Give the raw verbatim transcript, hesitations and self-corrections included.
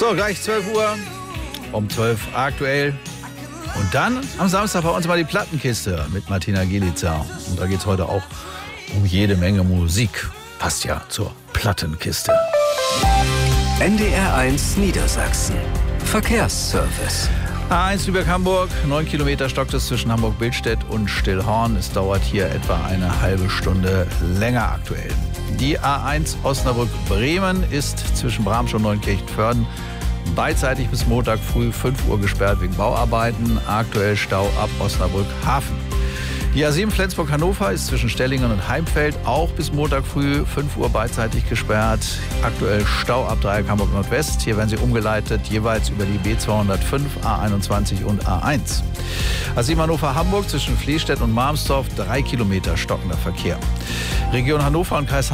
So, gleich zwölf Uhr, um zwölf aktuell. Und dann am Samstag bei uns mal die Plattenkiste mit Martina Gielica. Und da geht es heute auch um jede Menge Musik. Passt ja zur Plattenkiste. N D R eins Niedersachsen. Verkehrsservice. A eins Lübeck-Hamburg, neun Kilometer stockt es zwischen Hamburg-Billstedt und Stillhorn. Es dauert hier etwa eine halbe Stunde länger aktuell. Die A eins Osnabrück-Bremen ist zwischen Bramsch und Neunkirchen-Föhrden beidseitig bis Montag früh fünf Uhr gesperrt wegen Bauarbeiten. Aktuell Stau ab Osnabrück-Hafen. Die A sieben Flensburg-Hannover ist zwischen Stellingen und Heimfeld auch bis Montag früh fünf Uhr beidseitig gesperrt. Aktuell Stau ab Dreieck Hamburg-Nordwest. Hier werden sie umgeleitet, jeweils über die B zweihundertfünf, A einundzwanzig und A eins. A sieben Hannover-Hamburg zwischen Flehstedt und Marmsdorf drei Kilometer stockender Verkehr. Region Hannover und Kreis